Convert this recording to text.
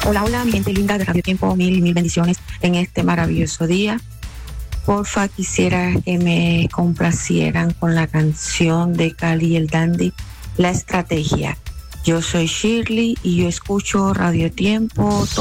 Hola, hola, mi gente linda de Radio Tiempo, mil bendiciones en este maravilloso día. Porfa, quisiera que me complacieran con la canción de Cali y el Dandy, La Estrategia. Yo soy Shirley y yo escucho Radio Tiempo